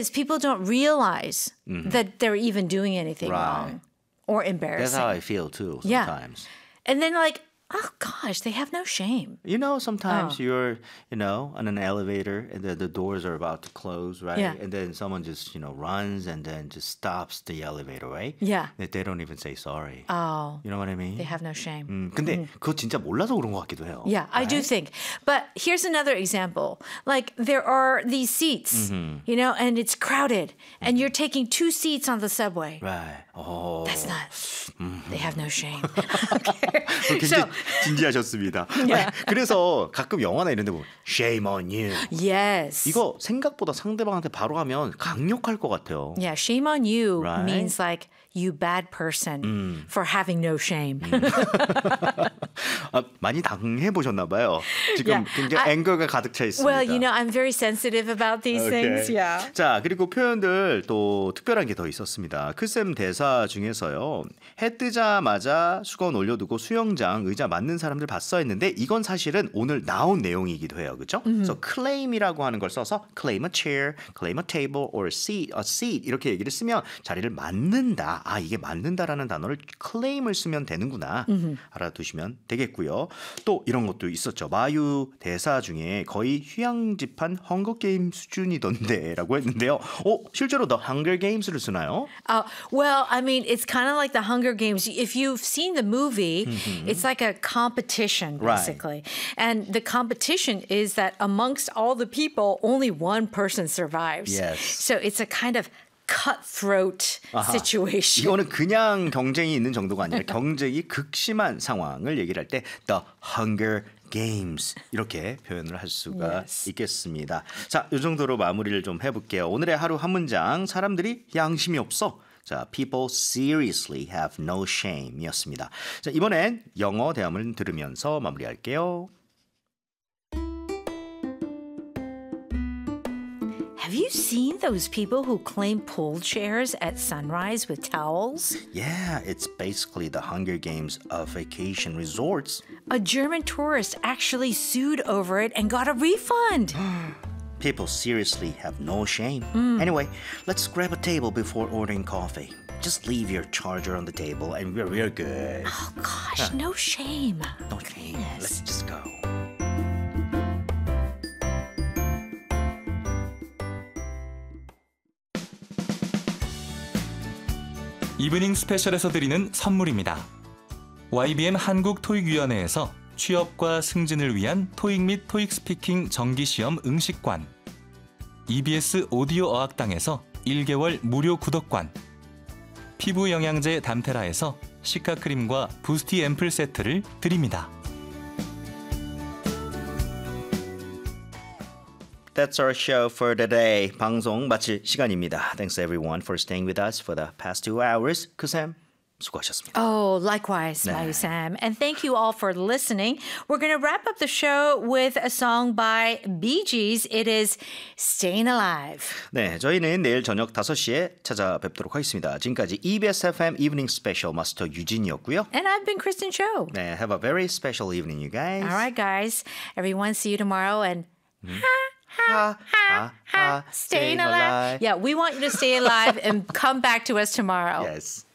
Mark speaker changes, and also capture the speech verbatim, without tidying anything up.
Speaker 1: is people don't realize mm-hmm. that they're even doing anything
Speaker 2: right.
Speaker 1: wrong or embarrassing.
Speaker 2: That's how I feel too sometimes.
Speaker 1: Yeah. And then like, oh gosh, they have no shame.
Speaker 2: You know, sometimes
Speaker 1: oh.
Speaker 2: you're, you know, on an elevator and the, the doors are about to close, right?
Speaker 1: Yeah.
Speaker 2: And then someone just, you know, runs and then just stops the elevator, right?
Speaker 1: Yeah.
Speaker 2: They don't even say sorry.
Speaker 1: Oh.
Speaker 2: You know what I mean?
Speaker 1: They have no shame.
Speaker 2: 음, 근데 mm. 그거 진짜 몰라서 그런 것 같기도 해요.
Speaker 1: Yeah, right? I do think. But here's another example. Like there are these seats, mm-hmm. you know, and it's crowded and you're taking two seats on the subway.
Speaker 2: Right. Oh.
Speaker 1: That's not. Mm-hmm. They have no shame.
Speaker 2: okay. 굉장히 진지하셨습니다.
Speaker 1: Yeah.
Speaker 2: 그래서 가끔 영화나 이런 데 보면 shame on you.
Speaker 1: Yes.
Speaker 2: 이거 생각보다 상대방한테 바로 하면 강력할 것 같아요.
Speaker 1: Yeah, shame on you
Speaker 2: right?
Speaker 1: means like you bad person
Speaker 2: 음.
Speaker 1: for having no shame.
Speaker 2: 아, 많이 당해 보셨나 봐요. 지금
Speaker 1: yeah,
Speaker 2: 굉장히
Speaker 1: I,
Speaker 2: 앵거가 가득 차 있습니다.
Speaker 1: Well, you know, I'm very sensitive about these
Speaker 2: okay.
Speaker 1: things. Yeah.
Speaker 2: 자, 그리고 표현들 또 특별한 게 더 있었습니다. 크쌤 대사 중에서요. 해 뜨자마자 수건 올려두고 수영장 의자 맞는 사람들 봤어 했는데 이건 사실은 오늘 나온 내용이기도 해요. 그렇죠?
Speaker 1: Mm-hmm.
Speaker 2: 그래서 claim이라고 하는 걸 써서 claim a chair, claim a table or a seat, a seat 이렇게 얘기를 쓰면 자리를 맞는다. 아, 이게 맞는다라는 단어를 claim을 쓰면 되는구나. Mm-hmm. 알아두시면 되겠고요. 또 이런 것도 있었죠. 마유 대사 중에 거의 휴양지판 헝거 게임 수준이던데 라고 했는데요. 어, 실제로 The Hunger Games를 쓰나요?
Speaker 1: Uh, well, I mean, it's kind of like the Hunger Games. If you've seen the movie, mm-hmm. it's like a competition, basically.
Speaker 2: Right.
Speaker 1: And the competition is that amongst all the people, only one person survives.
Speaker 2: Yes.
Speaker 1: So it's a kind of cutthroat
Speaker 2: 아하,
Speaker 1: situation.
Speaker 2: 이거는 그냥 경쟁이 있는 정도가 아니라 경쟁이 극심한 상황을 얘기를 할 때 The Hunger Games 이렇게 표현을 할 수가
Speaker 1: yes.
Speaker 2: 있겠습니다. 자, 이 정도로 마무리를 좀 해볼게요. 오늘의 하루 한 문장 사람들이 양심이 없어. 자, people seriously have no shame 이었습니다. 자, 이번엔 영어 대화문 들으면서 마무리할게요.
Speaker 1: Have you seen those people who claim pool chairs at sunrise with towels?
Speaker 2: Yeah, it's basically the Hunger Games of vacation resorts.
Speaker 1: A German tourist actually sued over it and got a refund.
Speaker 2: People seriously have no shame.
Speaker 1: Mm.
Speaker 2: Anyway, let's grab a table before ordering coffee. Just leave your charger on the table and we're, we're good.
Speaker 1: Oh gosh, huh. no shame.
Speaker 2: No shame. Let's just go.
Speaker 3: 이브닝 스페셜에서 드리는 선물입니다. 와이비엠 한국토익위원회에서 취업과 승진을 위한 토익 및 토익 스피킹 정기시험 응시권, 이비에스 오디오 어학당에서 일 개월 무료 구독권, 피부 영양제 담테라에서 시카크림과 부스티 앰플 세트를 드립니다.
Speaker 2: That's our show for today. 방송 마칠 시간입니다. Thanks everyone for staying with us for the past two hours. 크쌤 수고하셨습니다.
Speaker 1: Oh, likewise,
Speaker 2: 네.
Speaker 1: Mayu Sam. And thank you all for listening. We're going to wrap up the show with a song by Bee Gees. It is Staying Alive.
Speaker 2: 네, 저희는 내일 저녁 다섯 시에 찾아뵙도록 하겠습니다. 지금까지 이비에스 에프엠 Evening Special 마스터 유진이었고요.
Speaker 1: And I've been Kristen Cho.
Speaker 2: 네, have a very special evening, you guys.
Speaker 1: All right, guys. Everyone, see you tomorrow. And
Speaker 2: 음.
Speaker 1: ha, ha, ha, ha, staying alive. alive. Yeah, we want you to stay alive and come back to us tomorrow.
Speaker 2: Yes.